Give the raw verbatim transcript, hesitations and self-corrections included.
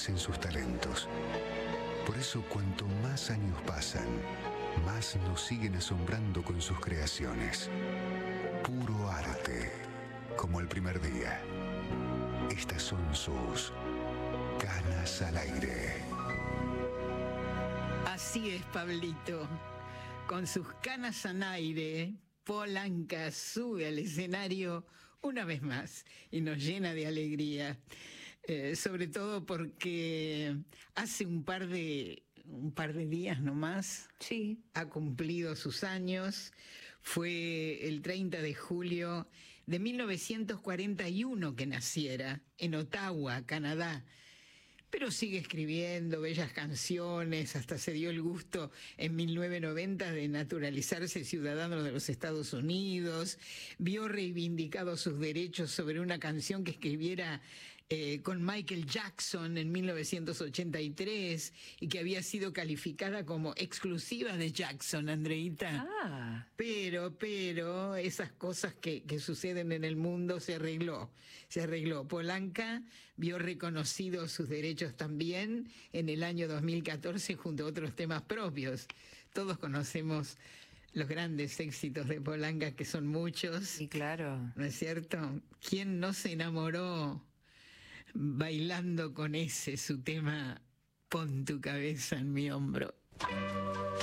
reconocen sus talentos. Por eso, cuanto más años pasan, más nos siguen asombrando con sus creaciones. Puro arte, como el primer día. Estas son sus Canas al Aire. Así es, Pablito. Con sus canas al aire, Polanca sube al escenario una vez más y nos llena de alegría. Eh, sobre todo porque hace un par de un par de días nomás sí. ha cumplido sus años. Fue el treinta de julio de mil novecientos cuarenta y uno que naciera en Ottawa, Canadá. Pero sigue escribiendo bellas canciones, hasta se dio el gusto en mil novecientos noventa de naturalizarse ciudadano de los Estados Unidos, vio reivindicados sus derechos sobre una canción que escribiera eh, con Michael Jackson en mil novecientos ochenta y tres y que había sido calificada como exclusiva de Jackson, Andreita. Ah. Pero, pero, esas cosas que, que suceden en el mundo se arregló, se arregló. Polanca vio reconocidos sus derechos también en el año dos mil catorce junto a otros temas propios. Todos conocemos los grandes éxitos de Polanca, que son muchos. Sí, claro. ¿No es cierto? ¿Quién no se enamoró bailando con ese su tema Pon tu cabeza en mi hombro?